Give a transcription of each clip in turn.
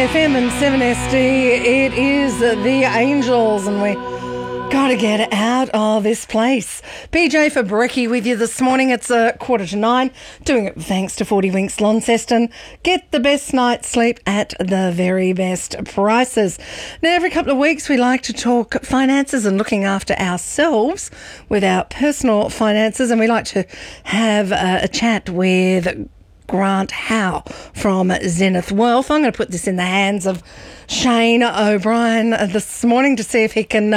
LAFM and 7SD. It is the Angels, and we got to get out of this place. PJ for Brekkie with you this morning. It's 8:45. Doing it thanks to 40 Winks Launceston. Get the best night's sleep at the very best prices. Now, every couple of weeks we like to talk finances and looking after ourselves with our personal finances, and we like to have a chat with Grant Howe from Zenith Wealth. I'm going to put this in the hands of Shane O'Brien this morning to see if he can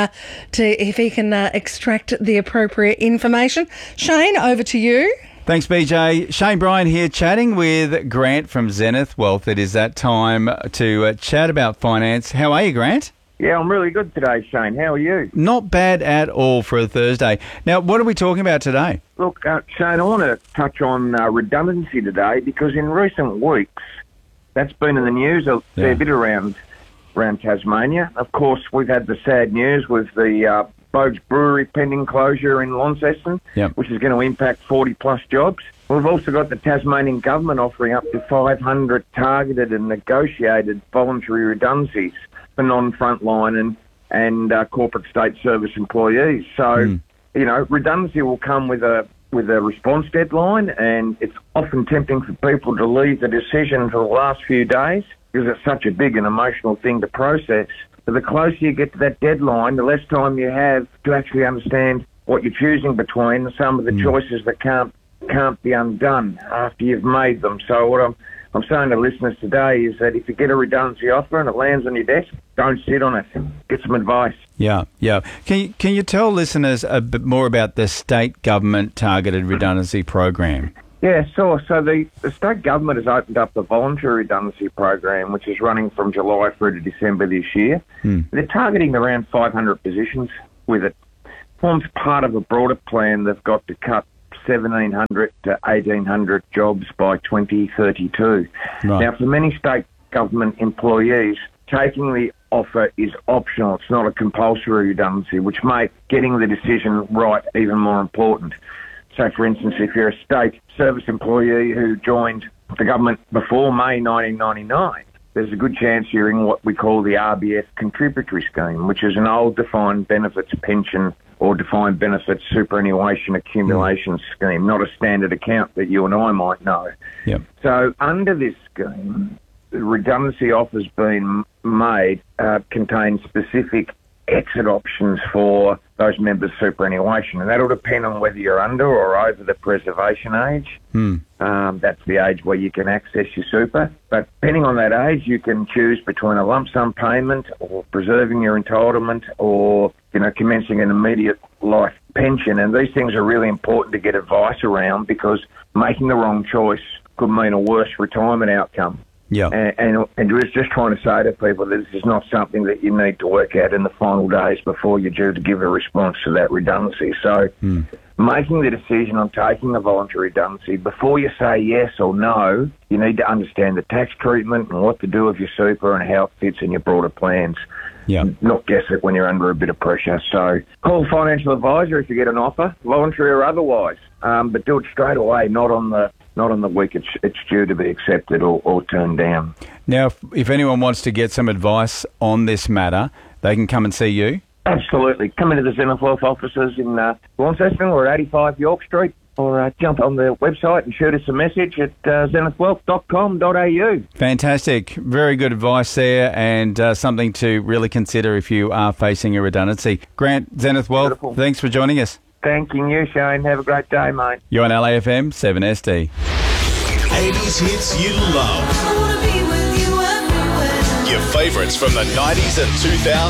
extract the appropriate information. Shane, over to you. Thanks, BJ. Shane Bryan here chatting with Grant from Zenith Wealth. It is that time to chat about finance. How are you, Grant? Yeah, I'm really good today, Shane. How are you? Not bad at all for a Thursday. Now, what are we talking about today? Look, Shane, I want to touch on redundancy today because in recent weeks, that's been in the news a fair bit around Tasmania. Of course, we've had the sad news with the Bogues Brewery pending closure in Launceston, which is going to impact 40-plus jobs. We've also got the Tasmanian government offering up to 500 targeted and negotiated voluntary redundancies for non-frontline and corporate state service employees. So, you know, redundancy will come with a response deadline, and it's often tempting for people to leave the decision for the last few days because it's such a big and emotional thing to process. But the closer you get to that deadline, the less time you have to actually understand what you're choosing between and some of the choices that can't be undone after you've made them. So what I'm saying to listeners today is that if you get a redundancy offer and it lands on your desk, don't sit on it. Get some advice. Yeah. Can you tell listeners a bit more about the state government targeted redundancy program? Yeah, sure. So the state government has opened up the voluntary redundancy program, which is running from July through to December this year. They're targeting around 500 positions with it. Forms part of a broader plan they've got to cut 1,700 to 1,800 jobs by 2032. Right. Now, for many state government employees, taking the offer is optional. It's not a compulsory redundancy, which makes getting the decision right even more important. So, for instance, if you're a state service employee who joined the government before May 1999, there's a good chance you're in what we call the RBF contributory scheme, which is an old defined benefits pension or defined benefits superannuation accumulation scheme, not a standard account that you and I might know. Yep. So under this scheme, the redundancy offers being made contain specific exit options for those members' superannuation, and that'll depend on whether you're under or over the preservation age. That's the age where you can access your super. But depending on that age, you can choose between a lump sum payment or preserving your entitlement or, commencing an immediate life pension. And these things are really important to get advice around because making the wrong choice could mean a worse retirement outcome. Yeah, and we're just trying to say to people that this is not something that you need to work out in the final days before you're due to give a response to that redundancy. So making the decision on taking the voluntary redundancy, before you say yes or no, you need to understand the tax treatment and what to do with your super and how it fits in your broader plans. Yeah. Not guess it when you're under a bit of pressure. So call a financial advisor if you get an offer, voluntary or otherwise, but do it straight away, not on the week it's due to be accepted or turned down. Now, if anyone wants to get some advice on this matter, they can come and see you? Absolutely. Come into the Zenith Wealth offices in Launceston or at 85 York Street, or jump on the website and shoot us a message at zenithwealth.com.au. Fantastic. Very good advice there, and something to really consider if you are facing a redundancy. Grant, Zenith Wealth, Beautiful. Thanks for joining us. Thanking you, Shane. Have a great day, mate. You're on LAFM 7SD. 80s hits you love. I wanna be with you everywhere. Your favourites from the 90s and 2000s.